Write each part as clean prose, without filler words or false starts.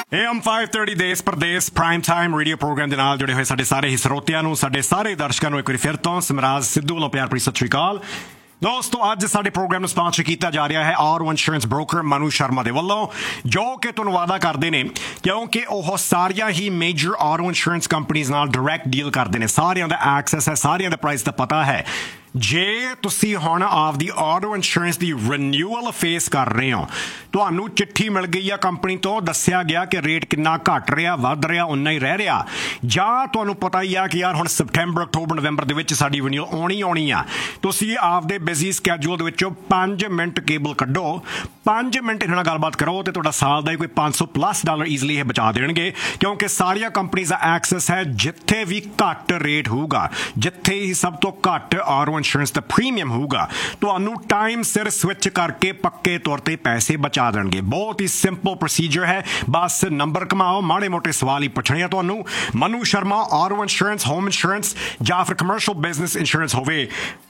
AM 530 ਦੇਸ ਪ੍ਰਦੇਸ prime time radio programme ਦੇ ਨਾਲ ਜੁੜੇ ਹੋਏ ਸਾਡੇ ਸਾਰੇ ਹੀ ਸਰੋਤਿਆਂ ਨੂੰ, ਸਾਡੇ ਸਾਰੇ ਦਰਸ਼ਕਾਂ ਨੂੰ ਇੱਕ ਵਾਰੀ ਫਿਰ ਤੋਂ ਸਮਰਾਜ ਸਿੱਧੂ ਵੱਲੋਂ ਪਿਆਰ ਭਰੀ ਸਤਿ ਸ਼੍ਰੀ ਅਕਾਲ। ਦੋਸਤੋ, ਅੱਜ ਸਾਡੇ ਪ੍ਰੋਗਰਾਮ ਨੂੰ ਸਪਾਂਸਰ ਕੀਤਾ ਜਾ ਰਿਹਾ ਹੈ ਆਰ1 ਇੰਸ਼ੋਰੈਂਸ ਬ੍ਰੋਕਰ ਮਨੂ ਸ਼ਰਮਾ ਦੇ ਵੱਲੋਂ, ਜੋ ਕਿ ਤੁਹਾਨੂੰ ਵਾਅਦਾ ਕਰਦੇ ਨੇ ਕਿਉਂਕਿ ਉਹ ਸਾਰੀਆਂ ਹੀ ਮੇਜਰ ਆਰ1 ਇੰਸ਼ੋਰੈਂਸ ਕੰਪਨੀਜ਼ ਨਾਲ ਡਾਇਰੈਕਟ ਡੀਲ ਕਰਦੇ ਨੇ। ਸਾਰਿਆਂ ਦਾ ਐਕਸੈਸ ਹੈ, ਸਾਰਿਆਂ ਦਾ ਪ੍ਰਾਈਸ ਦਾ ਪਤਾ ਹੈ। ਜੇ ਤੁਸੀਂ ਹੁਣ ਆਪਦੀ ਆਟੋ ਇੰਸ਼ੋਰੈਂਸ ਦੀ ਰੀਨਿਊਅਲ ਫੇਸ ਕਰ ਰਹੇ ਹੋ, ਤੁਹਾਨੂੰ ਚਿੱਠੀ ਮਿਲ ਗਈ ਆ ਕੰਪਨੀ ਤੋਂ, ਦੱਸਿਆ ਗਿਆ ਕਿ ਰੇਟ ਕਿੰਨਾ ਘਟ ਰਿਹਾ, ਵੱਧ ਰਿਹਾ, ਉਨਾ ਹੀ ਰਹਿ ਰਿਹਾ, ਜਾਂ ਤੁਹਾਨੂੰ ਪਤਾ ਹੀ ਆ ਕਿ ਯਾਰ ਹੁਣ ਸਪਟੈਂਬਰ, ਅਕਤੂਬਰ, ਨਵੰਬਰ ਦੇ ਵਿੱਚ ਸਾਡੀ ਰੀਨਿਊਅਲ ਆਉਣੀ ਆ, ਤੁਸੀਂ ਆਪਦੇ ਬਿਜ਼ੀ ਸਕੈਜੂਲ ਦੇ ਵਿੱਚੋਂ 5 ਮਿੰਟ ਕੇਬਲ ਕੱਢੋ, 5 ਮਿੰਟ ਇਹਨਾਂ ਨਾਲ ਗੱਲਬਾਤ ਕਰੋ ਤੇ ਤੁਹਾਡਾ ਸਾਲ ਦਾ ਹੀ ਕੋਈ $500+ ਈਜ਼ਲੀ ਇਹ ਬਚਾ ਦੇਣਗੇ। ਕਿਉਂਕਿ ਸਾਰੀਆਂ ਕੰਪਨੀਜ਼ ਦਾ ਐਕਸੈਸ ਹੈ, ਜਿੱਥੇ ਵੀ ਘੱਟ ਰੇਟ ਹੋਊਗਾ, ਜਿੱਥੇ ਹੀ ਸਭ ਤੋਂ ਘੱਟ ਆਰ1 ਇੰਸ਼ੋਰੈਂਸ ਦਾ ਪ੍ਰੀਮੀਅਮ ਹੋਊਗਾ, ਤੁਹਾਨੂੰ ਟਾਈਮ ਸਿਰ ਸਵਿਚ ਕਰਕੇ ਪੱਕੇ ਤੌਰ ਤੇ ਪੈਸੇ ਬਚਾ ਦੇਣਗੇ। ਬਹੁਤ ਹੀ ਸਿੰਪਲ ਪ੍ਰੋਸੀਜਰ ਹੈ, ਬਸ ਨੰਬਰ ਕਮਾਓ, ਮਾੜੇ ਮੋਟੇ ਸਵਾਲ ਹੀ ਪੁੱਛਣੇ ਆ ਤੁਹਾਨੂੰ। Manu Sharma auto insurance, home insurance ਜਾਂ ਫਿਰ ਕਮਰਸ਼ੀਅਲ ਬਿਜ਼ਨਸ ਇੰਸ਼ੋਰੈਂਸ ਹੋਵੇ,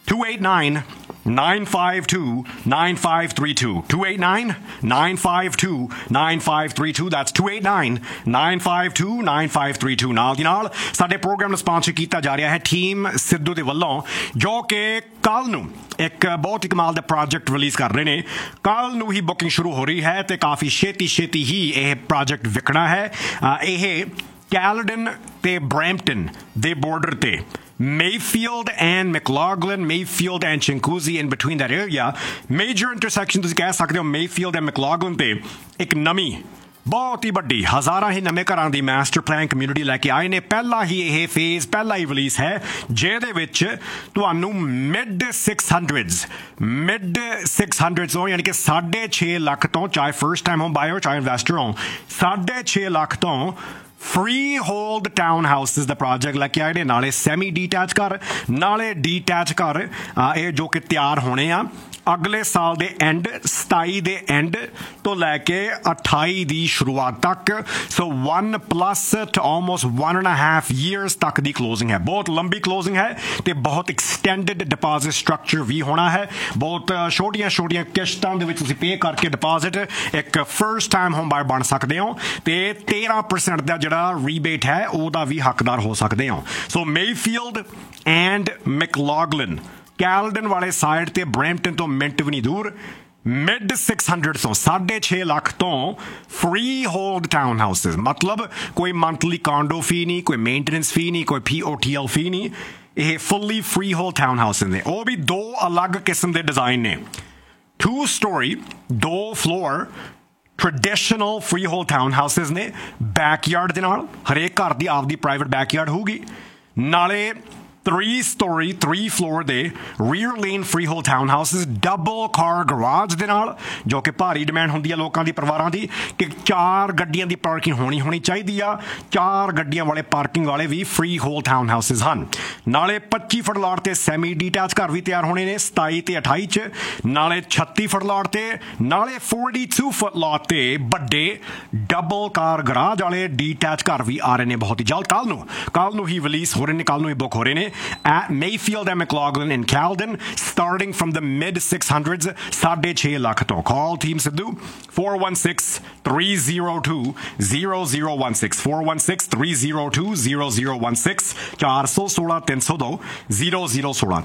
289-952-9532 289-952-9532 that's 289-952-9532। ਨਾਲ ਦੀ ਨਾਲ ਸਾਡੇ ਪ੍ਰੋਗਰਾਮ ਨੂੰ ਸਪਾਂਸਰ ਕੀਤਾ ਜਾ ਰਿਹਾ ਹੈ ਟੀਮ ਸਿੱਧੂ ਦੇ ਵੱਲੋਂ, ਜੋ ਕਿ ਕੱਲ ਨੂੰ ਇੱਕ ਬਹੁਤ ਹੀ ਕਮਾਲ ਦਾ ਪ੍ਰੋਜੈਕਟ ਰਿਲੀਜ਼ ਕਰ ਰਹੇ ਨੇ। ਕੱਲ ਨੂੰ ਹੀ ਬੁਕਿੰਗ ਸ਼ੁਰੂ ਹੋ ਰਹੀ ਹੈ ਤੇ ਕਾਫੀ ਛੇਤੀ ਹੀ ਇਹ ਪ੍ਰੋਜੈਕਟ ਵਿਕਣਾ ਹੈ। ਇਹ ਕੈਲਡਨ ਤੇ ਬਰੈਂਪਟਨ ਦੇ ਬਾਰਡਰ ਤੇ, Mayfield and McLaughlin, Mayfield and Chinguacousy, in between that area, major intersection ਤੁਸੀਂ ਕਹਿ ਸਕਦੇ ਹੋ Mayfield and McLaughlin ਤੇ ਇੱਕ ਨਵੀਂ ਬਹੁਤ ਹੀ ਵੱਡੀ ਹਜ਼ਾਰਾਂ ਹੀ ਨਵੇਂ ਘਰਾਂ ਦੀ ਮਾਸਟਰ ਪਲਾਨ ਕਮਿਊਨਿਟੀ ਲੈ ਕੇ ਆਏ ਨੇ। ਪਹਿਲਾ ਹੀ ਇਹ ਫੇਜ਼ ਪਹਿਲਾ ਹੀ ਰਿਲੀਜ਼ ਹੈ, ਜਿਹਦੇ ਵਿੱਚ ਤੁਹਾਨੂੰ ਮਿਡ 600s ਤੋਂ, ਯਾਨੀ ਕਿ 6.5 ਲੱਖ ਤੋਂ, ਚਾਹੇ ਫਰਸਟ ਟਾਈਮ ਹੋਮ ਬਾਇਰ ਚਾਹੇ ਇਨਵੈਸਟਰ ਹੋ, 6.5 ਲੱਖ ਤੋਂ ਫ੍ਰੀ ਹੋਲਡ ਟਾਊਨ ਹਾਊਸਿਸ ਦਾ ਪ੍ਰੋਜੈਕਟ ਲੈ ਕੇ ਆਏ ਨੇ। ਨਾਲੇ ਸੈਮੀ ਡੀਟੈਚ ਘਰ, ਨਾਲੇ ਡੀਟੈਚ ਘਰ, ਇਹ ਜੋ ਕਿ ਤਿਆਰ ਹੋਣੇ ਆ ਅਗਲੇ ਸਾਲ ਦੇ ਐਂਡ, 27 ਦੇ ਐਂਡ ਤੋਂ ਲੈ ਕੇ 28 ਦੀ ਸ਼ੁਰੂਆਤ ਤੱਕ। ਸੋ 1+ to almost 1.5 years ਤੱਕ ਦੀ ਕਲੋਜ਼ਿੰਗ ਹੈ। ਬਹੁਤ ਲੰਬੀ ਕਲੋਜ਼ਿੰਗ ਹੈ ਤੇ ਬਹੁਤ ਐਕਸਟੈਂਡਡ ਡਿਪੋਜ਼ਿਟ ਸਟਰਕਚਰ ਵੀ ਹੋਣਾ ਹੈ। ਬਹੁਤ ਛੋਟੀਆਂ ਕਿਸ਼ਤਾਂ ਦੇ ਵਿੱਚ ਤੁਸੀਂ ਪੇ ਕਰਕੇ ਡਿਪੋਜ਼ਿਟ ਇੱਕ ਫਰਸਟ ਟਾਈਮ ਹੋਮ ਬਾਇਰ ਬਣ ਸਕਦੇ ਹੋ ਤੇ 13% ਦਾ ਜਿਹੜਾ ਰੀਬੇਟ ਹੈ ਉਹਦਾ ਵੀ ਹੱਕਦਾਰ ਹੋ ਸਕਦੇ ਹੋ। ਸੋ ਮੇਫੀਲਡ ਐਂਡ ਮੈਕਲੌਗਲਿਨ, ਕੈਲਡਨ ਵਾਲੇ ਸਾਈਡ ਤੇ ਬਰੈਂਪਟਨ ਤੋਂ ਮਿੰਟ ਵੀ ਨਹੀਂ ਦੂਰ, ਮਿਡ 600 ਤੋਂ 6.5 ਲੱਖ ਤੋਂ ਫ੍ਰੀ ਹੋਲਡ ਟਾਊਨ ਹਾਊਸਿਸ। ਮਤਲਬ ਕੋਈ ਮੰਥਲੀ ਕਾਂਡੋ ਫੀ ਨਹੀਂ, ਕੋਈ ਮੇਨਟੇਨੈਂਸ ਫੀ ਨਹੀਂ, ਕੋਈ POTL ਫੀ ਨਹੀਂ। ਇਹ ਫੁੱਲੀ ਫ੍ਰੀ ਹੋਲਡ ਟਾਊਨ ਹਾਊਸਿਸ ਨੇ। ਉਹ ਵੀ ਦੋ ਅਲੱਗ ਕਿਸਮ ਦੇ ਡਿਜ਼ਾਈਨ ਨੇ, 2 story 2 floor traditional free hold town houses ਨੇ, ਬੈਕਯਾਰਡ ਦੇ ਨਾਲ। ਹਰੇਕ ਘਰ ਦੀ ਆਪਦੀ ਪ੍ਰਾਈਵੇਟ ਬੈਕਯਾਰਡ ਹੋਊਗੀ। ਨਾਲੇ 3 story 3 floor ਦੇ rear lane free hold town houses, double ਕਾਰ ਗਰਾਜ ਦੇ ਨਾਲ, ਜੋ ਕਿ ਭਾਰੀ ਡਿਮਾਂਡ ਹੁੰਦੀ ਆ ਲੋਕਾਂ ਦੀ, ਪਰਿਵਾਰਾਂ ਦੀ, ਕਿ 4 ਗੱਡੀਆਂ ਦੀ ਪਾਰਕਿੰਗ ਹੋਣੀ ਚਾਹੀਦੀ ਆ। 4 ਗੱਡੀਆਂ ਵਾਲੇ ਪਾਰਕਿੰਗ ਵਾਲੇ ਵੀ ਫ੍ਰੀ ਹੋਲਡ ਟਾਊਨ ਹਾਊਸਿਸ ਹਨ। ਨਾਲੇ 25 ਫੁੱਟ ਲਾਟ ਤੇ ਸੈਮੀ ਡੀਟੈਚ ਘਰ ਵੀ ਤਿਆਰ ਹੋਣੇ ਨੇ 27 ਤੇ 28 ਚ। ਨਾਲੇ 36 ਫੁੱਟ ਲਾਟ ਤੇ, ਨਾਲੇ 42 ਫੁੱਟ ਲਾਟ ਤੇ ਵੱਡੇ ਡਬਲ ਕਾਰ ਗਰਾਜ ਵਾਲੇ ਡੀਟੈਚ ਘਰ ਵੀ ਆ ਰਹੇ ਨੇ ਬਹੁਤ ਹੀ ਜਲਦ। ਕੱਲ ਨੂੰ ਹੀ ਰਿਲੀਜ਼ ਹੋ ਰਹੇ ਨੇ, ਕੱਲ ਨੂੰ ਹੀ ਬੁੱਕ ਹੋ ਰਹੇ ਨੇ at Mayfield and McLaughlin in Caldon, starting from the mid 600s, 6.5 lakh to. Call Team Sidhu 416-302-0016 416-302-0016 416-302-0016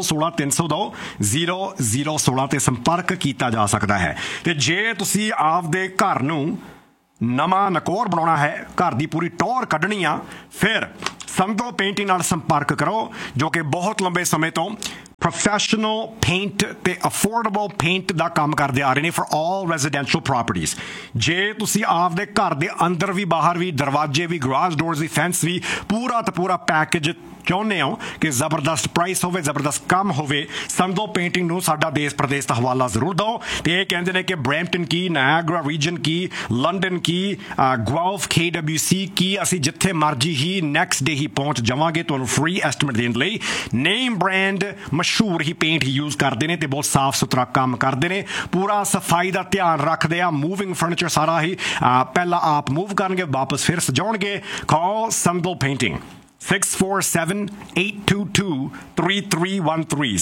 416-302-0016 ਤੇ ਸੰਪਰਕ ਕੀਤਾ ਜਾ ਸਕਦਾ ਹੈ। ਤੇ ਜੇ ਤੁਸੀਂ ਆਪਦੇ ਘਰ ਨੂੰ ਨਵਾਂ ਨਕੋਰ ਬਣਾਉਣਾ ਹੈ, ਘਰ ਦੀ ਪੂਰੀ ਟੌਰ ਕੱਢਣੀ ਆ, ਫਿਰ ਸੰਧੋ ਪੇਂਟਿੰਗ ਨਾਲ ਸੰਪਰਕ ਕਰੋ, ਜੋ ਕਿ ਬਹੁਤ ਲੰਬੇ ਸਮੇਂ ਤੋਂ ਪ੍ਰੋਫੈਸ਼ਨਲ ਪੇਂਟ ਤੇ ਅਫੋਰਡੇਬਲ ਪੇਂਟ ਦਾ ਕੰਮ ਕਰਦੇ ਆ ਰਹੇ ਨੇ ਫॉर ਆਲ ਰੈਜ਼ੀਡੈਂਸ਼ੀਅਲ ਪ੍ਰੋਪਰਟੀਜ਼। ਜੇ ਤੁਸੀਂ ਆਪਦੇ ਘਰ ਦੇ ਅੰਦਰ ਵੀ ਬਾਹਰ ਵੀ, ਦਰਵਾਜ਼ੇ ਵੀ, ਗਰਾਜ ਡੋਰਸ ਵੀ, ਫੈਂਸ ਵੀ, ਪੂਰਾ ਤੇ ਪੂਰਾ ਪੈਕੇਜ ਚਾਹੁੰਦੇ ਹੋ ਕਿ ਜ਼ਬਰਦਸਤ ਪ੍ਰਾਈਸ ਹੋਵੇ, ਜ਼ਬਰਦਸਤ ਕੰਮ ਹੋਵੇ, ਸੰਧੋ ਪੇਂਟਿੰਗ ਨੂੰ ਸਾਡਾ ਦੇਸ਼ ਪ੍ਰਦੇਸ਼ ਦਾ ਹਵਾਲਾ ਜ਼ਰੂਰ ਦਿਓ। ਤੇ ਇਹ ਕਹਿੰਦੇ ਨੇ ਕਿ ਬਰੈਂਪਟਨ ਕੀ, ਨਾਇਆਗਰਾ ਰੀਜਨ ਕੀ, ਲੰਡਨ ਕੀ, ਗੁਆਲਫ KWC ਕੀ, ਅਸੀਂ ਜਿੱਥੇ ਮਰਜੀ ਹੀ ਨੈਕਸਟ ਡੇ ਹੀ ਪਹੁੰਚ ਜਾਵਾਂਗੇ ਤੁਹਾਨੂੰ ਫ੍ਰੀ ਐਸਟੀਮੇਟ ਦੇਣ ਲਈ। ਨੇਮ ਬ੍ਰਾਂਡ ਮਸ਼ਹੂਰ ਹੀ ਪੇਂਟ ਹੀ ਯੂਜ਼ ਕਰਦੇ ਨੇ ਤੇ ਬਹੁਤ ਸਾਫ਼ ਸੁਥਰਾ ਕੰਮ ਕਰਦੇ ਨੇ, ਪੂਰਾ ਸਫਾਈ ਦਾ ਧਿਆਨ ਰੱਖਦੇ ਆ। ਮੂਵਿੰਗ ਫਰਨੀਚਰ ਸਾਰਾ ਹੀ ਪਹਿਲਾਂ ਆਪ ਮੂਵ ਕਰਨਗੇ, ਵਾਪਸ ਫਿਰ ਸਜਾਉਣਗੇ। ਕਾਲ ਸੰਧੋ ਪੇਂਟਿੰਗ 647-822-3313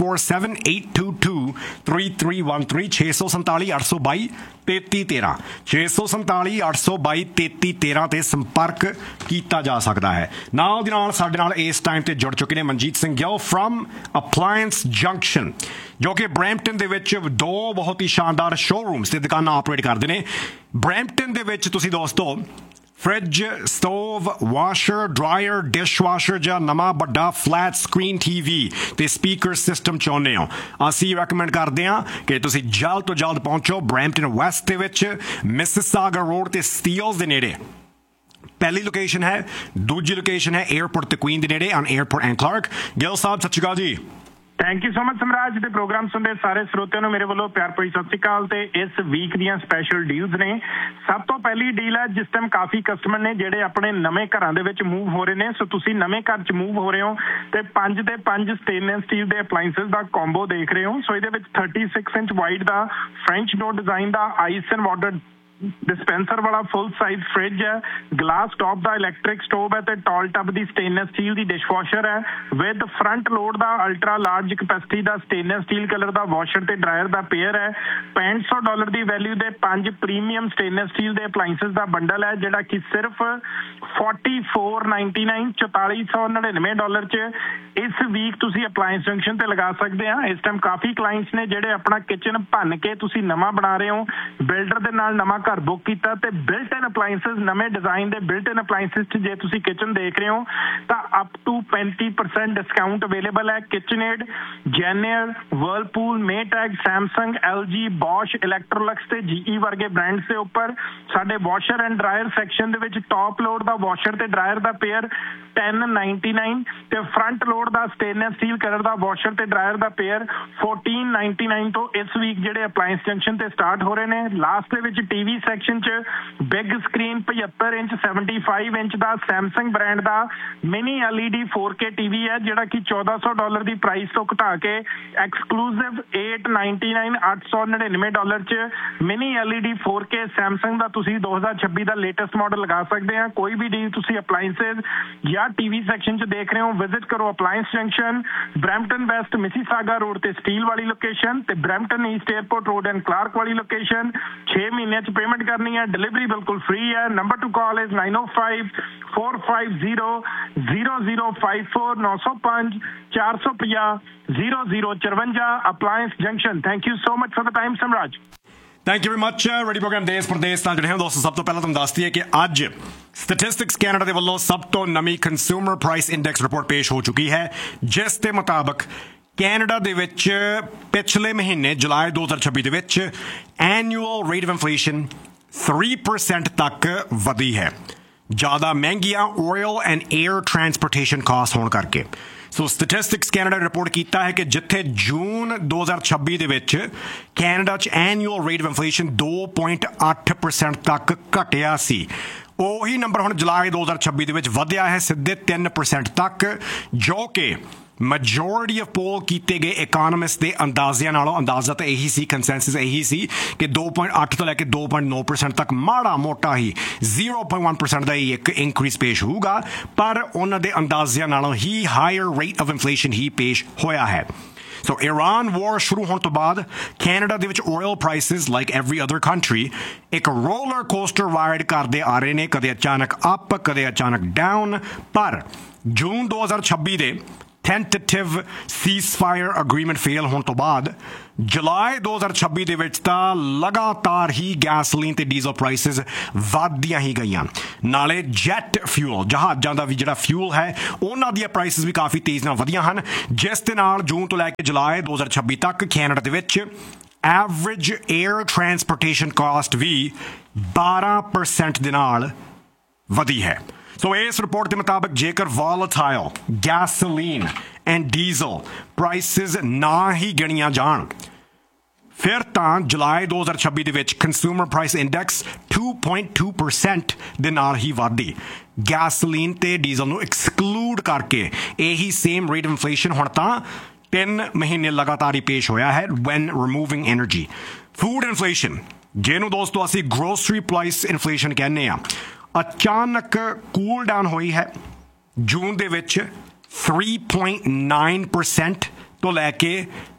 647-822-3313 647 822 3313 647 822 3313 ਤੇ ਸੰਪਰਕ ਕੀਤਾ ਜਾ ਸਕਦਾ ਹੈ। ਨਾਲ ਦੀ ਨਾਲ ਸਾਡੇ ਨਾਲ ਇਸ ਟਾਈਮ ਤੇ ਜੁੜ ਚੁੱਕੇ ਨੇ Manjeet Singh Gill firm appliance junction, ਜੋ ਕਿ ਬਰੈਂਪਟਨ ਦੇ ਵਿੱਚ ਦੋ ਬਹੁਤ ਹੀ ਸ਼ਾਨਦਾਰ ਸ਼ੋਅਰੂਮਸ ਤੇ ਦੁਕਾਨਾਂ ਆਪਰੇਟ ਕਰਦੇ ਨੇ। ਬਰੈਂਪਟਨ ਦੇ ਵਿੱਚ ਤੁਸੀਂ ਦੋਸਤੋ fridge, stove, washer, dryer, dishwasher ਜਾਂ ਨਵਾਂ ਵੱਡਾ ਫਲੈਟ ਸਕਰੀਨ TV ਤੇ ਸਪੀਕਰ ਸਿਸਟਮ ਚਾਹੁੰਦੇ ਹੋ, ਅਸੀਂ ਰეკਮੈਂਡ ਕਰਦੇ ਹਾਂ ਕਿ ਤੁਸੀਂ ਜਲਦ ਤੋਂ ਜਲਦ ਪਹੁੰਚੋ ਬਰੈਂਪਟਨ ਵੈਸਟ ਦੇ ਵਿੱਚ ਮਿਸਿਸਾਗਾ ਰੋਡ ਤੇ ਸਟੀਲਸ ਦੇ ਨੇੜੇ। ਪਹਿਲੀ ਲੋਕੇਸ਼ਨ ਹੈ, ਦੂਜੀ ਲੋਕੇਸ਼ਨ ਹੈ 에ਅਰਪੋਰਟ ਤੇ ਕੁਈਨ ਦੇ ਨੇੜੇ on airport and Clark. Gill ਸਾਹਿਬ ਸਤਿ ਸ਼੍ਰੀ ਅਕਾਲ ਜੀ। ਥੈਂਕ ਯੂ ਸੋ ਮਚ ਸਮਰਾਜ। ਦੇ ਪ੍ਰੋਗਰਾਮ ਸੁਣਦੇ ਸਾਰੇ ਸਰੋਤਿਆਂ ਨੂੰ ਮੇਰੇ ਵੱਲੋਂ ਪਿਆਰ ਭਰੀ ਸਤਿ ਸ਼੍ਰੀ ਅਕਾਲ। ਤੇ ਇਸ ਵੀਕ ਦੀਆਂ ਸਪੈਸ਼ਲ ਡੀਲਸ ਨੇ। ਸਭ ਤੋਂ ਪਹਿਲੀ ਡੀਲ ਹੈ, ਜਿਸ ਟਾਈਮ ਕਾਫੀ ਕਸਟਮਰ ਨੇ ਜਿਹੜੇ ਆਪਣੇ ਨਵੇਂ ਘਰਾਂ ਦੇ ਵਿੱਚ ਮੂਵ ਹੋ ਰਹੇ ਨੇ, ਸੋ ਤੁਸੀਂ ਨਵੇਂ ਘਰ 'ਚ ਮੂਵ ਹੋ ਰਹੇ ਹੋ ਤੇ 5 ਦੇ 5 ਸਟੇਨਲੈਸ ਸਟੀਲ ਦੇ ਅਪਲਾਈਐਂਸਿਸ ਦਾ ਕੰਬੋ ਦੇਖ ਰਹੇ ਹੋ। ਸੋ ਇਹਦੇ ਵਿੱਚ 36 inch wide the French door design the ice and water dispenser ਵਾਲਾ ਫੁੱਲ ਸਾਈਜ਼ ਫ੍ਰਿਜ ਹੈ, ਗਲਾਸ ਟੌਪ ਦਾ ਇਲੈਕਟ੍ਰਿਕ ਸਟੋਵ ਹੈ ਤੇ ਟਾਲ ਟੱਬ ਦੀ ਸਟੇਨਲੈਸ ਸਟੀਲ ਦੀ ਡਿਸ਼ਵਾਸ਼ਰ ਹੈ with front load the ultra large capacity the stainless steel colour the washer ਤੇ dryer ਦਾ pair ਹੈ। $6500 ਦੀ value ਦੇ 5 premium stainless steel ਦੇ ਅਪਲਾਈਐਂਸਿਸ ਦਾ bundle ਹੈ, ਜਿਹੜਾ ਕਿ ਸਿਰਫ $4499 $4499 'ਚ ਇਸ ਵੀਕ ਤੁਸੀਂ ਅਪਲਾਈਐਂਸ ਜੰਕਸ਼ਨ ਤੇ ਲਗਾ ਸਕਦੇ ਆ। ਇਸ ਟਾਈਮ ਕਾਫੀ ਕਲਾਇੰਟਸ ਨੇ ਜਿਹੜੇ ਆਪਣਾ ਕਿਚਨ ਭੰਨ ਕੇ ਤੁਸੀਂ ਨਵਾਂ ਬਣਾ ਰਹੇ ਹੋ, ਬਿਲਡਰ ਦੇ ਨਾਲ ਨਵਾਂ ਘਰ ਬੁੱਕ ਕੀਤਾ ਤੇ ਬਿਲਟ ਇਨ ਅਪਲਾਈਐਂਸਿਸ ਨਵੇਂ ਡਿਜ਼ਾਈਨ ਦੇ ਬਿਲਟ ਇਨ ਅਪਲਾਈਐਂਸਿਸ 'ਚ ਜੇ ਤੁਸੀਂ ਕਿਚਨ ਦੇਖ ਰਹੇ ਹੋ ਤਾਂ ਅਪ ਟੂ 35% ਡਿਸਕਾਊਂਟ ਅਵੇਲੇਬਲ ਹੈ। ਕਿਚਨਏਡ, ਜੈਨੀਅਰ, ਵਰਲਪੂਲ, ਮੇਟੈਕ, ਸੈਮਸੰਗ, LG, ਬੌਸ਼, ਇਲੈਕਟ੍ਰੋਲਕਸ ਤੇ GE ਵਰਗੇ ਬ੍ਰਾਂਡਸ ਦੇ ਉੱਪਰ ਸਾਡੇ ਵਾਸ਼ਰ ਐਂਡ ਡਰਾਇਰ ਸੈਕਸ਼ਨ ਦੇ ਵਿੱਚ ਟੌਪ ਲੋਡ ਦਾ ਵਾਸ਼ਰ ਤੇ ਡਰਾਇਰ ਦਾ ਪੇਅਰ $1099 ਤੇ ਫਰੰਟ ਲੋਡ ਦਾ ਸਟੇਨਲੈਸ ਸਟੀਲ ਕਲਰ ਦਾ ਵਾਸ਼ਰ ਤੇ ਡਰਾਇਰ ਦਾ ਪੇਅਰ $1499 ਤੋਂ ਇਸ ਵੀਕ ਜਿਹੜੇ ਅਪਲਾਈਐਂਸ ਜੰਕਸ਼ਨ ਤੇ ਸਟਾਰਟ ਹੋ ਰਹੇ ਨੇ। ਲਾਸਟ ਦੇ ਵਿੱਚ TV ਸੈਕਸ਼ਨ 'ਚ ਬਿਗ ਸਕਰੀਨ 75 ਇੰਚ 75 ਇੰਚ ਦਾ ਸੈਮਸੰਗ ਬ੍ਰਾਂਡ ਦਾ ਮਿਨੀ LED 4K TV ਹੈ, ਜਿਹੜਾ ਕਿ $1400 ਦੀ ਪ੍ਰਾਈਸ ਤੋਂ ਘਟਾ ਕੇ ਐਕਸਕਲੂਸਿਵ $899 $899 'ਚ ਮਿਨੀ LED 4K ਸੈਮਸੰਗ ਦਾ ਤੁਸੀਂ 2026 ਦਾ ਲੇਟੈਸਟ ਮਾਡਲ ਲਗਾ ਸਕਦੇ ਆ। ਕੋਈ ਵੀ ਡੀਲ ਤੁਸੀਂ ਅਪਲਾਈਐਂਸਿਸ ਜਾਂ TV ਸੈਕਸ਼ਨ 'ਚ ਦੇਖ ਰਹੇ ਹੋ, ਵਿਜ਼ਿਟ ਕਰੋ ਅਪਲਾਈਐਂਸ junction, Brampton West Mississauga road ਤੇ ਸਟੀਲ ਵਾਲੀ ਲੋਕੇਸ਼ਨ ਤੇ Brampton East airport road and Clark ਵਾਲੀ ਲੋਕੇਸ਼ਨ। 6 ਮਹੀਨਿਆਂ 'ਚ ਪੇਮੈਂਟ ਕਰਨੀ ਹੈ, ਡਿਲੀਵਰੀ ਬਿਲਕੁਲ ਫ੍ਰੀ ਹੈ। Number two call is 905-450-0054 905 450 0054 ਅਪਲਾਈਐਂਸ junction. Thank you so much for the time ਸਮਰਾਜ। Thank you very much. Radio programme ਦੇਸ਼ ਪ੍ਰਦੇਸ਼ ਨਾਲ ਜੁੜੇ ਹੋ ਦੋਸਤੋ। ਸਭ ਤੋਂ ਪਹਿਲਾਂ ਤੁਹਾਨੂੰ ਦੱਸ ਦਈਏ ਕਿ ਅੱਜ ਸਟੈਟਿਸਟਿਕਸ ਕੈਨੇਡਾ ਦੇ ਵੱਲੋਂ ਸਭ ਤੋਂ ਨਵੀਂ ਕੰਜ਼ਿਊਮਰ ਪ੍ਰਾਈਸ ਇੰਡੈਕਸ ਰਿਪੋਰਟ ਪੇਸ਼ ਹੋ ਚੁੱਕੀ ਹੈ, ਜਿਸ ਦੇ ਮੁਤਾਬਕ ਕੈਨੇਡਾ ਦੇ ਵਿੱਚ ਪਿਛਲੇ ਮਹੀਨੇ ਜੁਲਾਈ 2026 ਦੇ ਵਿੱਚ ਐਨੂਅਲ ਰੇਟ ਆਫ ਇਨਫਲੇਸ਼ਨ 3% ਤੱਕ ਵਧੀ ਹੈ, ਜ਼ਿਆਦਾ ਮਹਿੰਗੀਆਂ oil and air transportation caste ਹੋਣ ਕਰਕੇ। ਸੋ ਸਟੈਟਿਸਟਿਕਸ ਕੈਨੇਡਾ ਨੇ ਰਿਪੋਰਟ ਕੀਤਾ ਹੈ ਕਿ ਜਿੱਥੇ ਜੂਨ 2026 ਦੇ ਵਿੱਚ ਕੈਨੇਡਾ 'ਚ ਐਨੂਅਲ ਰੇਟ ਆਫ ਇਨਫਲੇਸ਼ਨ 2.8% ਤੱਕ ਘਟਿਆ ਸੀ, ਉਹੀ ਨੰਬਰ ਹੁਣ ਜੁਲਾਈ 2026 ਦੇ ਵਿੱਚ ਵਧਿਆ ਹੈ ਸਿੱਧੇ 3% ਤੱਕ, ਜੋ ਕਿ ਮੈਜੋਰਿਟੀ ਆਫ ਪੋਲ ਕੀਤੇ ਗਏ ਇਕਨੋਮਿਸਟ ਦੇ ਅੰਦਾਜ਼ਿਆਂ ਨਾਲੋਂ ਅੰਦਾਜ਼ਾ ਤਾਂ ਇਹੀ ਸੀ, ਕੰਸੈਂਸਸ ਇਹੀ ਸੀ ਕਿ 2.8 ਤੋਂ ਲੈ ਕੇ 2.9% ਤੱਕ ਮਾੜਾ ਮੋਟਾ ਹੀ 0.1% ਦਾ ਹੀ ਇੱਕ ਇਨਕਰੀਜ਼ ਪੇਸ਼ ਹੋਊਗਾ, ਪਰ ਉਹਨਾਂ ਦੇ ਅੰਦਾਜ਼ਿਆਂ ਨਾਲੋਂ ਹੀ ਹਾਇਰ ਰੇਟ ਆਫ ਇਨਫਲੇਸ਼ਨ ਹੀ ਪੇਸ਼ ਹੋਇਆ ਹੈ। ਸੋ ਇਰਾਨ ਵਾਰ ਸ਼ੁਰੂ ਹੋਣ ਤੋਂ ਬਾਅਦ ਕੈਨੇਡਾ ਦੇ ਵਿੱਚ oil prices like every other country ਇੱਕ ਰੋਲਰ ਕੋਸਟਰ ਰਾਈਡ ਕਰਦੇ ਆ ਰਹੇ ਨੇ, ਕਦੇ ਅਚਾਨਕ ਅਪ ਕਦੇ ਅਚਾਨਕ ਡਾਊਨ। ਪਰ ਜੂਨ 2026 ਦੇ ਟੈਂਟੇਟਿਵ ਸੀਜ਼ਫਾਇਰ ਅਗਰੀਮੈਂਟ ਫੇਲ ਹੋਣ ਤੋਂ ਬਾਅਦ ਜੁਲਾਈ 2026 ਦੇ ਵਿੱਚ ਤਾਂ ਲਗਾਤਾਰ ਹੀ ਗੈਸੋਲੀਨ ਤੇ ਡੀਜ਼ਲ ਪ੍ਰਾਈਸਿਸ ਵੱਧਦੀਆਂ ਹੀ ਗਈਆਂ। ਨਾਲੇ ਜੈਟ ਫਿਊਲ, ਜਹਾਜ਼ਾਂ ਦਾ ਵੀ ਜਿਹੜਾ ਫਿਊਲ ਹੈ, ਉਹਨਾਂ ਦੀਆਂ ਪ੍ਰਾਈਸਿਸ ਵੀ ਕਾਫੀ ਤੇਜ਼ ਨਾਲ ਵਧੀਆਂ ਹਨ, ਜਿਸ ਦੇ ਨਾਲ ਜੂਨ ਤੋਂ ਲੈ ਕੇ ਜੁਲਾਈ 2026 ਤੱਕ ਕੈਨੇਡਾ ਦੇ ਵਿੱਚ ਐਵਰੇਜ 에ਅਰ ਟਰਾਂਸਪੋਰਟੇਸ਼ਨ ਕਾਸਟ ਵੀ 12% ਦੇ ਨਾਲ ਵਧੀ ਹੈ। ਸੋ ਇਸ ਰਿਪੋਰਟ ਦੇ ਮੁਤਾਬਕ ਜੇਕਰ volatile gasoline and diesel prices ਨਾ ਹੀ ਗਿਣੀਆਂ ਜਾਣ, ਫਿਰ ਤਾਂ ਜੁਲਾਈ 2026 ਦੇ ਵਿੱਚ ਕੰਜ਼ਿਊਮਰ ਪ੍ਰਾਈਸ ਇੰਡੈਕਸ 2.2% ਦੇ ਨਾਲ ਹੀ ਵਧੀ। ਗੈਸੋਲੀਨ ਤੇ ਡੀਜ਼ਲ ਨੂੰ ਐਕਸਕਲੂਡ ਕਰਕੇ ਇਹੀ ਸੇਮ ਰੇਟ ਆਫ ਇਨਫਲੇਸ਼ਨ ਹੁਣ ਤਾਂ 3 ਮਹੀਨੇ ਲਗਾਤਾਰ ਹੀ ਪੇਸ਼ ਹੋਇਆ ਹੈ van removing energy. Food inflation, ਜਿਹਨੂੰ ਦੋਸਤੋ ਅਸੀਂ ਗਰੋਸਰੀ ਪ੍ਰਾਈਸ ਇਨਫਲੇਸ਼ਨ ਕਹਿੰਦੇ ਆ, ਅਚਾਨਕ ਕੂਲ ਡਾਊਨ ਹੋਈ ਹੈ ਜੂਨ ਦੇ ਵਿੱਚ 3.9% ਤੋਂ ਲੈ ਕੇ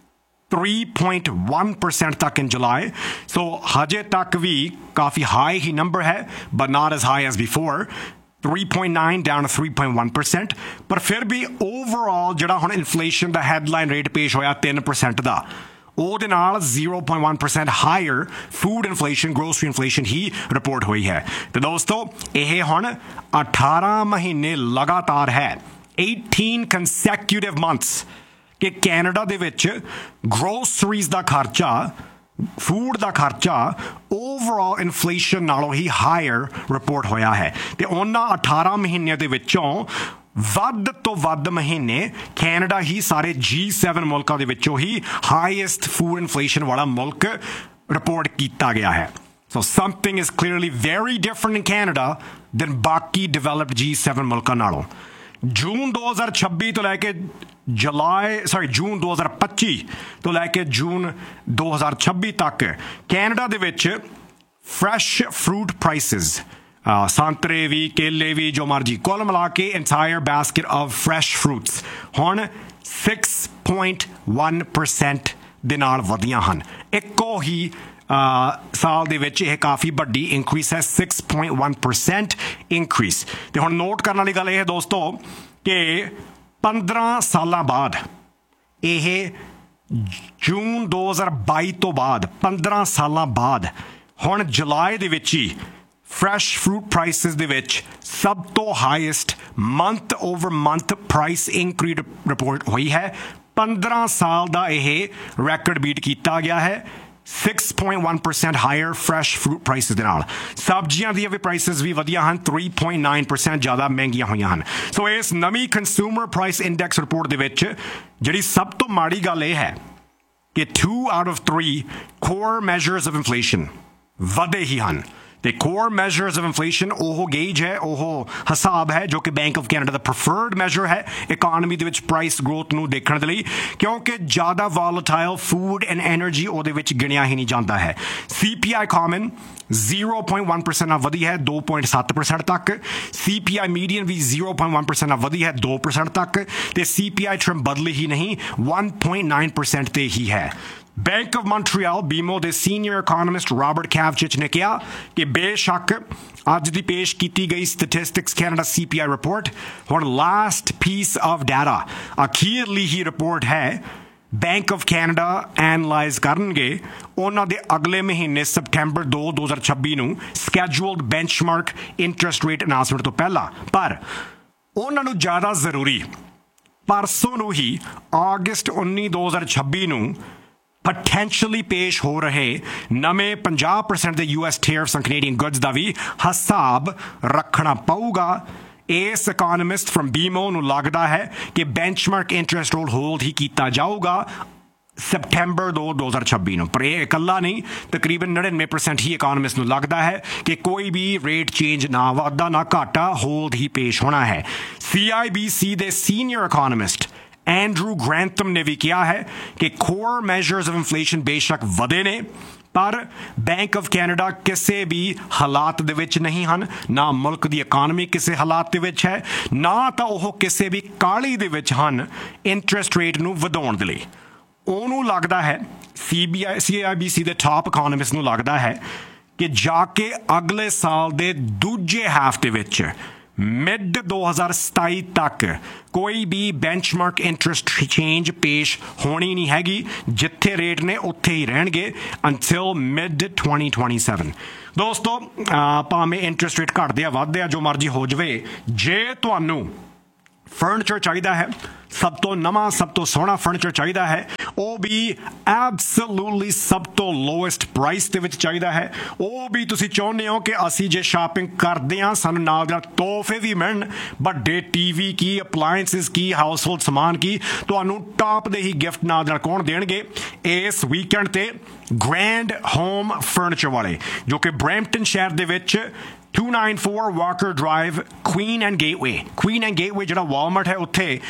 3.1% ਤੱਕ in July. So ਹਜੇ ਤੱਕ ਵੀ ਕਾਫੀ ਹਾਈ ਹੀ ਨੰਬਰ ਹੈ, but not as high as before. 3.9 down to 3.1%. ਪਰ ਫਿਰ ਵੀ overall ਜਿਹੜਾ ਹੁਣ ਇਨਫਲੇਸ਼ਨ ਦਾ ਹੈਡਲਾਈਨ ਰੇਟ ਪੇਸ਼ ਹੋਇਆ 3% ਦਾ, ਉਹਦੇ ਨਾਲ 0.1% hire food inflation, grocery inflation ਹੀ ਰਿਪੋਰਟ ਹੋਈ ਹੈ। ਤੇ ਦੋਸਤੋ ਇਹ ਹੁਣ 18 ਮਹੀਨੇ ਲਗਾਤਾਰ ਹੈ, 18 consecutive months ਕਿ ਕੈਨੇਡਾ ਦੇ ਵਿੱਚ ਗਰੋਸਰੀਜ਼ ਦਾ ਖਰਚਾ, ਫੂਡ ਦਾ ਖਰਚਾ ਓਵਰਆਲ ਇਨਫਲੇਸ਼ਨ ਨਾਲੋਂ ਹੀ ਹਾਇਰ ਰਿਪੋਰਟ ਹੋਇਆ ਹੈ। ਤੇ ਉਹਨਾਂ 18 ਮਹੀਨਿਆਂ ਦੇ ਵਿੱਚੋਂ ਵੱਧ ਤੋਂ ਵੱਧ ਮਹੀਨੇ ਕੈਨੇਡਾ ਹੀ ਸਾਰੇ G7 ਮੁਲਕਾਂ ਦੇ ਵਿੱਚੋਂ ਹੀ ਹਾਈਐਸਟ ਫੂਡ ਇਨਫਲੇਸ਼ਨ ਵਾਲਾ ਮੁਲਕ ਰਿਪੋਰਟ ਕੀਤਾ ਗਿਆ ਹੈ। So something is clearly very different in Canada than ਬਾਕੀ developed G7 ਮੁਲਕਾਂ ਨਾਲੋਂ। ਜੂਨ 2026 ਤੋਂ ਲੈ ਕੇ ਜੂਨ 2025 ਤੋਂ ਲੈ ਕੇ ਜੂਨ 2026 ਤੱਕ ਕੈਨੇਡਾ ਦੇ ਵਿੱਚ ਫਰੈਸ਼ ਫਰੂਟ ਪ੍ਰਾਈਸਿਸ, ਸੰਤਰੇ ਵੀ, ਕੇਲੇ ਵੀ, ਜੋ ਮਰਜੀ, ਕੁੱਲ ਮਿਲਾ ਕੇ entire basket of fresh fruits ਹੁਣ 6.1% ਦੇ ਨਾਲ ਵਧੀਆਂ ਹਨ। ਇੱਕੋ ਹੀ ਸਾਲ ਦੇ ਵਿੱਚ ਇਹ ਕਾਫੀ ਵੱਡੀ ਇਨਕਰੀਸ ਹੈ, 6.1% ਇਨਕਰੀਸ। ਤੇ ਹੁਣ ਨੋਟ ਕਰਨ ਵਾਲੀ ਗੱਲ ਇਹ ਹੈ ਦੋਸਤੋ ਕਿ 15 ਸਾਲਾਂ ਬਾਅਦ, ਇਹ ਜੂਨ 2022 ਤੋਂ ਬਾਅਦ 15 ਸਾਲਾਂ ਬਾਅਦ ਹੁਣ ਜੁਲਾਈ ਦੇ ਵਿੱਚ ਹੀ ਫਰੈਸ਼ ਫਰੂਟ ਪ੍ਰਾਈਸਿਸ ਦੇ ਵਿੱਚ ਸਭ ਤੋਂ highest month over month price increase report ਹੋਈ ਹੈ। 15 ਸਾਲ ਦਾ ਇਹ ਰੈਕੋਰਡ ਬੀਟ ਕੀਤਾ ਗਿਆ ਹੈ, 6.1% ਹਾਇਰ ਫਰੈਸ਼ ਫਰੂਟ ਪ੍ਰਾਈਸਿਸ ਦੇ ਨਾਲ। ਸਬਜ਼ੀਆਂ ਦੀਆਂ ਵੀ ਪ੍ਰਾਈਸਿਸ ਵੀ ਵਧੀਆ ਹਨ, 3.9% ਜ਼ਿਆਦਾ ਮਹਿੰਗੀਆਂ ਹੋਈਆਂ ਹਨ। ਸੋ ਇਸ ਨਵੀਂ ਕੰਜ਼ਿਊਮਰ ਪ੍ਰਾਈਸ ਇੰਡੈਕਸ ਰਿਪੋਰਟ ਦੇ ਵਿੱਚ ਜਿਹੜੀ ਸਭ ਤੋਂ ਮਾੜੀ ਗੱਲ ਇਹ ਹੈ ਕਿ 2 out of 3 core measures of inflation ਵਧੇ ਹੀ ਹਨ। ਤੇ ਕੋਰ ਮੈਜਰਸ ਆਫ ਇਨਫਲੇਸ਼ਨ ਉਹ ਗੇਜ ਹੈ, ਉਹ ਹਿਸਾਬ ਹੈ ਜੋ ਕਿ bank of Canada the preferred measure ਹੈ ਇਕਾਨਮੀ ਦੇ ਵਿੱਚ ਪ੍ਰਾਈਸ ਗਰੋਥ ਨੂੰ ਦੇਖਣ ਦੇ ਲਈ, ਕਿਉਂਕਿ ਜ਼ਿਆਦਾ ਵੋਲੇਟਾਈਲ ਫੂਡ ਐਂਡ ਐਨਰਜੀ ਉਹਦੇ ਵਿੱਚ ਗਿਣਿਆ ਹੀ ਨਹੀਂ ਜਾਂਦਾ ਹੈ। CPI ਕਾਮਨ 0.1% ਨਾਲ ਵਧੀ ਹੈ 2.7% ਤੱਕ, CPI ਮੀਡੀਅਨ ਵੀ 0.1% ਨਾਲ ਵਧੀ ਹੈ 2% ਤੱਕ, ਤੇ CPI ਟ੍ਰਿਮ ਬਦਲੀ ਹੀ ਨਹੀਂ 1.9% ਤੇ ਹੀ ਹੈ। ਬੈਂਕ ਆਫ ਮੌਂਟਰੀਅਲ BMO ਦੇ ਸੀਨੀਅਰ ਇਕੋਨੋਮਿਸਟ ਰਾਬਰਟ ਕੈਵਚਿਚ ਨੇ ਕਿਹਾ ਕਿ ਬੇਸ਼ੱਕ ਅੱਜ ਦੀ ਪੇਸ਼ ਕੀਤੀ ਗਈ ਸਟੈਟਿਸਟਿਕਸ ਕੈਨੇਡਾ CPI ਰਿਪੋਰਟ ਹੁਣ last piece of data, ਅਖੀਰਲੀ he report ਹੈ, ਬੈਂਕ ਆਫ ਕੈਨੇਡਾ ਐਨਲਾਈਜ਼ ਕਰਨਗੇ ਉਹਨਾਂ ਦੇ ਅਗਲੇ ਮਹੀਨੇ ਸਪਟੈਂਬਰ 2, 2026 ਨੂੰ ਸਕੈਜੂਲਡ ਬੈਂਚਮਾਰਕ ਇੰਟਰਸਟ ਰੇਟ ਅਨਾਉਂਸਮੈਂਟ ਤੋਂ ਪਹਿਲਾਂ। ਪਰ ਉਹਨਾਂ ਨੂੰ ਜ਼ਿਆਦਾ ਜ਼ਰੂਰੀ ਪਰਸੋਂ ਨੂੰ ਹੀ ਅਗਸਤ 19, 2026 ਨੂੰ potentially ਪੇਸ਼ ਹੋ ਰਹੇ ਨਵੇਂ 50% ਦੇ US tariffs on Canadian goods ਦਾ ਵੀ ਹਿਸਾਬ ਰੱਖਣਾ ਪਊਗਾ। ਇਸ ਇਕੋਨੋਮਿਸਟ ਫਰਮ BMO ਨੂੰ ਲੱਗਦਾ ਹੈ ਕਿ ਬੈਂਚਮਾਰਕ ਇੰਟਰਸਟ ਰੇਟ ਹੋਲਡ ਹੀ ਕੀਤਾ ਜਾਊਗਾ ਸਪਟੈਂਬਰ 2, 2026 ਨੂੰ। ਪਰ ਇਹ ਇਕੱਲਾ ਨਹੀਂ, ਤਕਰੀਬਨ 99% ਹੀ ਇਕੋਨੋਮਿਸਟ ਨੂੰ ਲੱਗਦਾ ਹੈ ਕਿ ਕੋਈ ਵੀ ਰੇਟ ਚੇਂਜ ਨਾ ਵਾਧਾ ਨਾ ਘਾਟਾ ਹੋਲਡ ਹੀ ਪੇਸ਼ ਹੋਣਾ ਹੈ। CIBC ਦੇ ਸੀਨੀਅਰ ਇਕੋਨੋਮਿਸਟ ਐਂਡਰੂ ਗ੍ਰੈਂਥਮ ਨੇ ਵੀ ਕਿਹਾ ਹੈ ਕਿ ਕੋਰ ਮੈਜਰਸ ਆਫ ਇਨਫਲੇਸ਼ਨ ਬੇਸ਼ੱਕ ਵਧੇ ਨੇ, ਪਰ ਬੈਂਕ ਆਫ ਕੈਨੇਡਾ ਕਿਸੇ ਵੀ ਹਾਲਾਤ ਦੇ ਵਿੱਚ ਨਹੀਂ ਹਨ, ਨਾ ਮੁਲਕ ਦੀ ਇਕਾਨਮੀ ਕਿਸੇ ਹਾਲਾਤ ਦੇ ਵਿੱਚ ਹੈ, ਨਾ ਤਾਂ ਉਹ ਕਿਸੇ ਵੀ ਕਾਹਲੀ ਦੇ ਵਿੱਚ ਹਨ ਇੰਟਰਸਟ ਰੇਟ ਨੂੰ ਵਧਾਉਣ ਦੇ ਲਈ। ਉਹਨੂੰ ਲੱਗਦਾ ਹੈ, CIBC ਦੇ ਟਾਪ ਇਕੋਨੋਮਿਸਟ ਨੂੰ ਲੱਗਦਾ ਹੈ ਕਿ ਜਾ ਕੇ ਅਗਲੇ ਸਾਲ ਦੇ ਦੂਜੇ ਹਾਫ ਦੇ ਵਿੱਚ ਮਿਡ 2027 ਤੱਕ ਕੋਈ ਵੀ ਬੈਂਚਮਾਰਕ ਇੰਟਰਸਟ ਚੇਂਜ ਪੇਸ਼ ਹੋਣੀ ਨਹੀਂ ਹੈਗੀ, ਜਿੱਥੇ ਰੇਟ ਨੇ ਉੱਥੇ ਹੀ ਰਹਿਣਗੇ until mid 2027। ਦੋਸਤੋ ਭਾਵੇਂ ਇੰਟਰਸਟ ਰੇਟ ਘਟਦੇ ਆ ਵੱਧਦੇ ਆ ਜੋ ਮਰਜ਼ੀ ਹੋ ਜਾਵੇ, ਜੇ ਤੁਹਾਨੂੰ ਫਰਨੀਚਰ ਚਾਹੀਦਾ ਹੈ, ਸਭ ਤੋਂ ਨਵਾਂ ਸਭ ਤੋਂ ਸੋਹਣਾ ਫਰਨੀਚਰ ਚਾਹੀਦਾ ਹੈ, ਉਹ ਵੀ ਐਬਸੋਲੂਟਲੀ ਸਭ ਤੋਂ ਲੋਐਸਟ ਪ੍ਰਾਈਸ ਦੇ ਵਿੱਚ ਚਾਹੀਦਾ ਹੈ, ਉਹ ਵੀ ਤੁਸੀਂ ਚਾਹੁੰਦੇ ਹੋ ਕਿ ਅਸੀਂ ਜੇ ਸ਼ਾਪਿੰਗ ਕਰਦੇ ਹਾਂ ਸਾਨੂੰ ਨਾਲ ਦੇ ਨਾਲ ਤੋਹਫੇ ਵੀ ਮਿਲਣ, ਵੱਡੇ TV ਕੀ, ਅਪਲਾਇੰਸਿਸ ਕੀ, ਹਾਊਸ ਹੋਲਡ ਸਮਾਨ ਕੀ, ਤੁਹਾਨੂੰ ਟਾਪ ਦੇ ਹੀ ਗਿਫਟ ਨਾਲ ਦੇ ਨਾਲ ਕੌਣ ਦੇਣਗੇ ਇਸ ਵੀਕਐਂਡ ਤੇ? ਗ੍ਰੈਂਡ ਹੋਮ ਫਰਨੀਚਰ ਵਾਲੇ, ਜੋ ਕਿ ਬਰੈਂਪਟਨ ਸ਼ਹਿਰ ਦੇ ਵਿੱਚ 294 Walker drive, Queen and gateway ਜਿਹੜਾ ਵਾਲਮਾਰਟ ਹੈ ਉੱਥੇ ਉਹਦੇ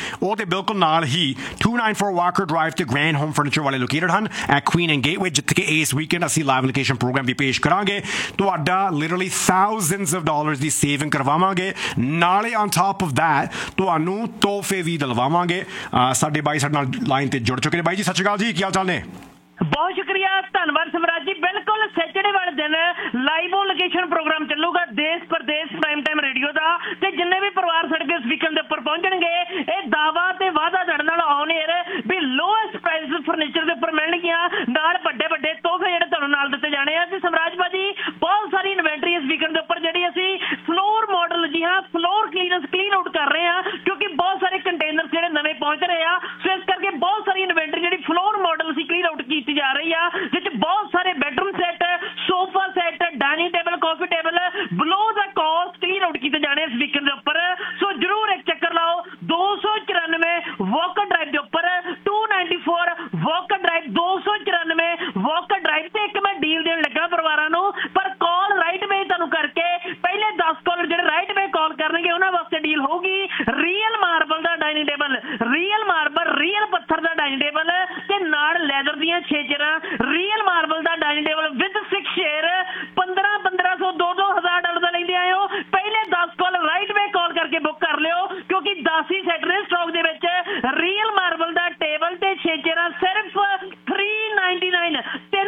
ਬਿਲਕੁਲ ਨਾਲ ਹੀ 294 ਵਾਕਰ ਡਰਾਈਵ ਤੇ ਗ੍ਰੈਂਡ ਹੋਮ ਫਰਨੀਚਰ ਵਾਲੇ ਲੋਕੇਟਡ ਹਨ ਐਟ ਕੁਈਨ ਐਂਡ ਗੇਟਵੇ, ਜਿੱਥੇ ਕਿ ਇਸ ਵੀਕਐਂਡ ਅਸੀਂ ਲਾਈਵ ਲੋਕੇਸ਼ਨ ਪ੍ਰੋਗਰਾਮ ਵੀ ਪੇਸ਼ ਕਰਾਂਗੇ। ਤੁਹਾਡਾ literally thousands of dollars the saving ਕਰਵਾਵਾਂਗੇ, ਨਾਲੇ ਔਨ ਟਾਪ ਆਫ ਦੈਟ ਤੁਹਾਨੂੰ ਤੋਹਫੇ ਵੀ ਦਿਲਵਾਵਾਂਗੇ। ਸਾਡੇ ਬਾਈ ਸਾਡੇ ਨਾਲ ਲਾਈਨ ਤੇ ਜੁੜ ਚੁੱਕੇ ਨੇ। ਬਾਈ ਜੀ ਸਤਿ ਸ਼੍ਰੀ ਅਕਾਲ ਜੀ, ਕੀ ਹਾਲ ਚਾਲ ਨੇ? ਬਹੁਤ ਸ਼ੁਕਰੀਆ, ਧੰਨਵਾਦ ਸਮਰਾਜ ਜੀ। ਬਿਲਕੁਲ ਸੈਟਰਡੇ ਵਾਲੇ ਦਿਨ ਲਾਈਵ ਔਨ ਲੋਕੇਸ਼ਨ ਪ੍ਰੋਗਰਾਮ ਚੱਲੂਗਾ ਦੇਸ਼ ਪ੍ਰਦੇਸ਼ ਪ੍ਰਾਈਮ ਟਾਈਮ ਰੇਡੀਓ ਦਾ, ਤੇ ਜਿੰਨੇ ਵੀ ਪਰਿਵਾਰ ਸਾਡੇ ਇਸ ਵੀਕਐਂਡ ਦੇ ਉੱਪਰ ਪਹੁੰਚਣਗੇ ਇਹ ਦਾਵਾ ਤੇ ਵਾਅਦਾ ਤੁਹਾਡੇ ਨਾਲ on air we lowest price furniture ਦੇ ਉੱਪਰ ਮਿਲਣਗੀਆਂ, ਨਾਲ ਵੱਡੇ ਵੱਡੇ ਤੋਹਫੇ ਜਿਹੜੇ ਤੁਹਾਨੂੰ ਨਾਲ ਦਿੱਤੇ ਜਾਣੇ ਆ। ਤੇ ਸਮਰਾਜ ਭਾਜੀ ਬਹੁਤ ਸਾਰੀ ਇਨਵੈਂਟਰੀ ਇਸ ਵੀਕਐਂਡ ਦੇ ਉੱਪਰ ਜਿਹੜੀ ਅਸੀਂ ਫਲੋਰ ਮਾਡਲ, ਜੀ ਹਾਂ ਫਲੋਰ ਕਲੀਨ ਆਊਟ ਕਰ ਰਹੇ ਹਾਂ, ਕਿਉਂਕਿ ਬਹੁਤ ਸਾਰੇ ਕੰਟੇਨਰ ਜਿਹੜੇ ਨਵੇਂ ਪਹੁੰਚ ਰਹੇ ਆ, ਸੋ ਇਸ ਕਰਕੇ ਬਹੁਤ ਸਾਰੀ ਇਨਵੈਂਟਰੀ ਜਿਹੜੀ ਫਲੋਰ ਮਾਡਲ ਅਸੀਂ ਕਲੀਨ ਆਊਟ ਕੀਤੀ ਜਾ ਰਹੀ ਆ, ਜਿਸ ਬਹੁਤ ਸਾਰੇ bedroom set, sofa set, dining table, ਕਾਫੀ ਟੇਬਲ ਬਿਲੋ ਦਾ ਕਾਸਟ ਕਲੀਨ ਆਊਟ ਕੀਤੇ ਜਾਣੇ ਇਸ ਵੀਕਐਂਡ ਦੇ ਉੱਪਰ। ਸੋ ਜਰੂਰ ਇੱਕ ਚੱਕਰ ਲਾਓ। 294 ਵਾਕਰ ਡਰਾਈਵ ਦੇ ਉੱਪਰ 294 ਵਾਕਰ ਡਰਾਈਵ, 294 ਵਾਕਰ ਡਰਾਈਵ ਤੇ ਇੱਕ ਮੈਂ ਡੀਲ ਦੇਣ ਲੱਗਾ ਪਰਿਵਾਰਾਂ ਨੂੰ, ਪਰ ਕਾਲ ਰਾਈਟ ਵੇ ਤੁਹਾਨੂੰ ਕਰਕੇ ਪਹਿਲੇ 10 ਕਾਲਰ ਜਿਹੜੇ ਰਾਈਟ ਵੇ ਕਾਲ ਕਰਨਗੇ ਉਹਨਾਂ ਵਾਸਤੇ ਡੀਲ ਹੋਊਗੀ ਰੀਅਲ ਮਾਰਬਲ ਦਾ dining table, real marble, real ਪੱਥਰ ਦਾ ਡਾਈਨਿੰਗ ਟੇਬਲ ਤੇ ਨਾਲ ਲੈਦਰ ਦੀਆਂ 6 ਚੇਅਰਾਂ, real marble the dining table with 6 chair. 1500 $2,000 ਦਾ ਲੈਂਦੇ ਆਏ ਹੋ। ਪਹਿਲੇ 10 ਕਾਲ ਰਾਈਟ ਵੇ ਕਾਲ ਕਰਕੇ ਬੁੱਕ ਕਰ ਲਿਓ, ਕਿਉਂਕਿ 10 ਹੀ ਸੈਟ ਨੇ ਸਟਾਕ ਦੇ ਵਿੱਚ। ਰੀਅਲ ਮਾਰਬਲ ਦਾ ਟੇਬਲ ਤੇ 6 ਚੇਅਰਾਂ ਸਿਰਫ $399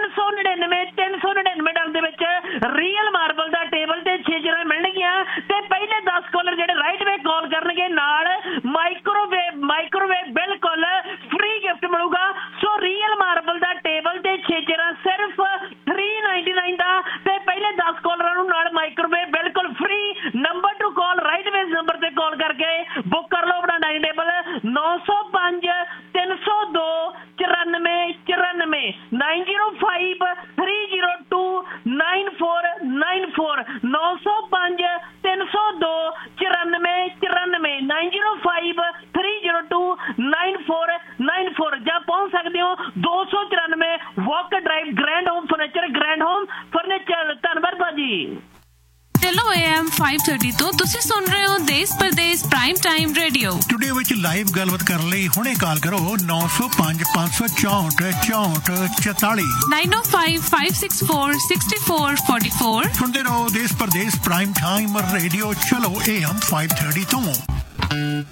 $399 ਦੇ ਵਿੱਚ ਰੀਅਲ ਮਾਰਬਲ ਦਾ ਟੇਬਲ ਤੇ 6 ਚੇਅਰਾਂ ਮਿਲਣਗੀਆਂ। ਤੇ ਪਹਿਲੇ 10 ਕਾਲਰ ਜਿਹੜੇ ਰਾਈਟ ਵੇ ਕਾਲ ਕਰਨਗੇ ਨਾਲ ਮਾਈਕ੍ਰੋਵੇਵ ਬਿਲਕੁਲ ਫ੍ਰੀ ਗਿਫਟ ਮਿਲੂਗਾ। ਸੋ ਰੀਅਲ ਮਾਰਬਲ ਦਾ ਟੇਬਲ ਤੇ 6 ਚੇਅਰਾਂ ਸਿਰਫ $399 ਦਾ, ਤੇ ਪਹਿਲੇ 10 ਕਾਲਰਾਂ ਨੂੰ ਨਾਲ ਮਾਈਕ੍ਰੋਵੇਵ ਬਿਲਕੁਲ ਫ੍ਰੀ। ਨੰਬਰ ਟੂ ਕਾਲ ਰਾਈਟ ਵੇ ਨੰਬਰ ਤੇ ਕਾਲ ਕਰਕੇ ਬੁੱਕ ਕਰ ਲਓ ਆਪਣਾ ਡਾਈਨਿੰਗ ਟੇਬਲ 905 302 9494 905 302 9494 905 302 9494 905 302 9494 ਜਾਂ ਪਹੁੰਚ ਸਕਦੇ ਹੋ 294 Walker drive grand home furniture, grand home furniture. ਧੰਨਵਾਦ ਭਾਜੀ। ਚਲੋ AM 530 ਤੋਂ ਤੁਸੀਂ ਸੁਣ ਰਹੇ ਹੋ ਦੇਸ਼ Pradesh prime time radio. Studio ਵਿੱਚ ਲਾਈਵ ਗੱਲਬਾਤ ਕਰਨ ਲਈ ਹੁਣੇ ਕਾਲ ਕਰੋ 905 564 6444 905 564 6444। ਸੁਣਦੇ ਰਹੋ ਦੇਸ਼ ਪ੍ਰਦੇਸ਼ ਪ੍ਰਾਈਮ ਟਾਈਮ ਰੇਡੀਓ। ਚਲੋ AM 530 ਤੋਂ।